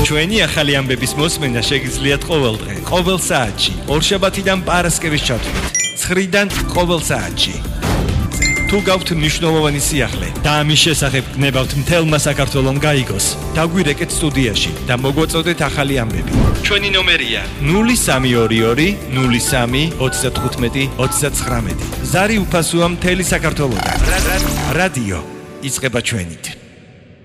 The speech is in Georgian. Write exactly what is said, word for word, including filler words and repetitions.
ჩვენი ახალი ამბების მოსმენა შეგიძლიათ ყოველ დღე, ყოველ საათში, ორშაბათიდან პარასკევის ჩათვლით, ცხრიდან ყოველ საათში. თუ გაქვთ მნიშვნელოვანი სიახლე და ამის შესახებ გნებავთ მთელმა საქართველომ გაიგოს, დაგვირეკეთ სტუდიაში და მოგვაწოდეთ ახალი ამბები. ჩვენი ნომერია ნული სამი ორი ორი ნული სამი ოცდათხუთმეტი ოცდაცხრამეტი. ზარი უფასოა მთელი საქართველოდან. რადიო იწყება ჩვენით.